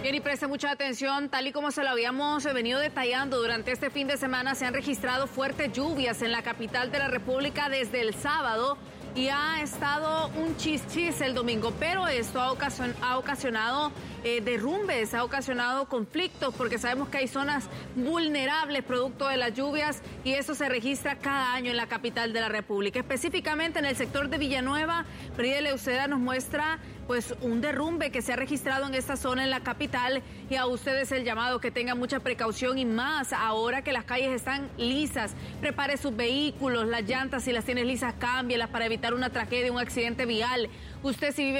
Bien, y preste mucha atención, tal y como se lo habíamos venido detallando durante este fin de semana, se han registrado fuertes lluvias en la capital de la República desde el sábado y ha estado un chis el domingo, pero esto ha ocasionado derrumbes, ha ocasionado conflictos, porque sabemos que hay zonas vulnerables producto de las lluvias y eso se registra cada año en la capital de la República. Específicamente en el sector de Villanueva, Frida Leuceda nos muestra pues un derrumbe que se ha registrado en esta zona en la capital, y a ustedes el llamado que tengan mucha precaución, y más ahora que las calles están lisas. Prepare sus vehículos, las llantas, si las tienes lisas, cámbielas para evitar una tragedia, un accidente vial. Usted, si vive